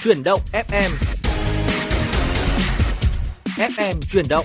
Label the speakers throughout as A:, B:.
A: Chuyển động FM. FM chuyển động.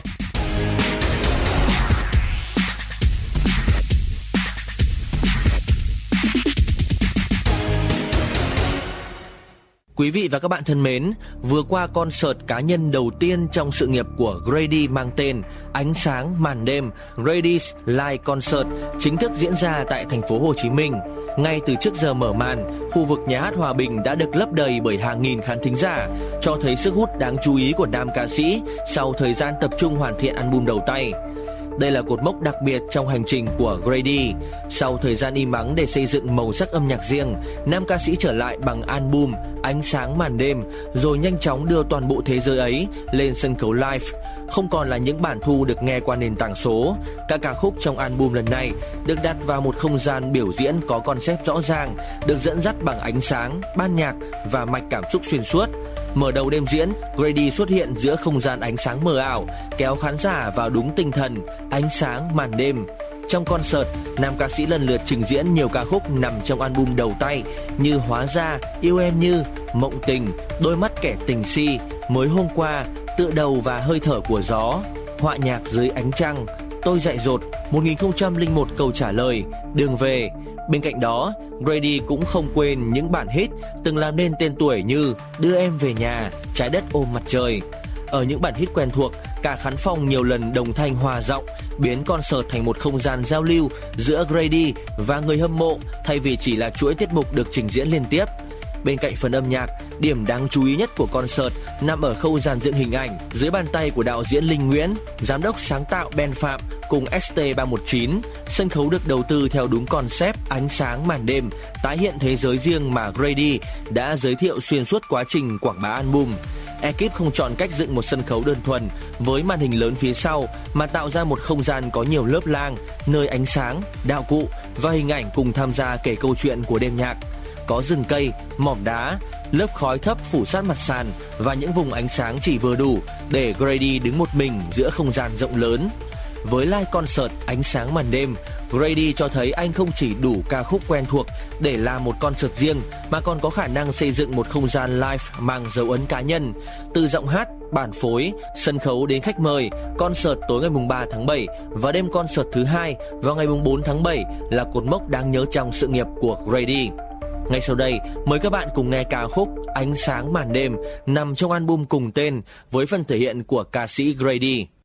A: Quý vị và các bạn thân mến, vừa qua concert cá nhân đầu tiên trong sự nghiệp của Grady mang tên Ánh sáng màn đêm Grady's Live Concert chính thức diễn ra tại thành phố Hồ Chí Minh. Ngay từ trước giờ mở màn, khu vực nhà hát Hòa Bình đã được lấp đầy bởi hàng nghìn khán thính giả, cho thấy sức hút đáng chú ý của nam ca sĩ sau thời gian tập trung hoàn thiện album đầu tay. Đây là cột mốc đặc biệt trong hành trình của Grady. Sau thời gian im ắng để xây dựng màu sắc âm nhạc riêng, nam ca sĩ trở lại bằng album Ánh sáng màn đêm, rồi nhanh chóng đưa toàn bộ thế giới ấy lên sân khấu live. Không còn là những bản thu được nghe qua nền tảng số, các ca khúc trong album lần này được đặt vào một không gian biểu diễn có concept rõ ràng, được dẫn dắt bằng ánh sáng, ban nhạc và mạch cảm xúc xuyên suốt. Mở đầu đêm diễn, Grady xuất hiện giữa không gian ánh sáng mờ ảo, kéo khán giả vào đúng tinh thần ánh sáng màn đêm. Trong concert, nam ca sĩ lần lượt trình diễn nhiều ca khúc nằm trong album đầu tay như Hóa ra, Yêu em như, Mộng tình, Đôi mắt kẻ tình si, Mới hôm qua, Tựa đầu và Hơi thở của gió, Họa nhạc dưới ánh trăng, Tôi dại dột, 1001 câu trả lời, Đường về. Bên cạnh đó, Grady cũng không quên những bản hit từng làm nên tên tuổi như Đưa em về nhà, Trái đất ôm mặt trời. Ở những bản hit quen thuộc, cả khán phòng nhiều lần đồng thanh hòa giọng, biến concert thành một không gian giao lưu giữa Grady và người hâm mộ thay vì chỉ là chuỗi tiết mục được trình diễn liên tiếp. Bên cạnh phần âm nhạc, điểm đáng chú ý nhất của concert nằm ở khâu dàn dựng hình ảnh dưới bàn tay của đạo diễn Linh Nguyễn, giám đốc sáng tạo Ben Phạm cùng ST319. Sân khấu được đầu tư theo đúng concept ánh sáng màn đêm, tái hiện thế giới riêng mà Grady đã giới thiệu xuyên suốt quá trình quảng bá album. Ekip không chọn cách dựng một sân khấu đơn thuần với màn hình lớn phía sau, mà tạo ra một không gian có nhiều lớp lang, nơi ánh sáng, đạo cụ và hình ảnh cùng tham gia kể câu chuyện của đêm nhạc. Có rừng cây, mỏm đá, lớp khói thấp phủ sát mặt sàn và những vùng ánh sáng chỉ vừa đủ để Grady đứng một mình giữa không gian rộng lớn. Với live concert Ánh sáng màn đêm, Grady cho thấy anh không chỉ đủ ca khúc quen thuộc để làm một concert riêng, mà còn có khả năng xây dựng một không gian live mang dấu ấn cá nhân. Từ giọng hát, bản phối, sân khấu đến khách mời, concert tối ngày 3 tháng 7 và đêm concert thứ hai vào ngày 4 tháng 7 là cột mốc đáng nhớ trong sự nghiệp của Grady. Ngay sau đây, mời các bạn cùng nghe ca khúc Ánh sáng màn đêm nằm trong album cùng tên với phần thể hiện của ca sĩ Grady.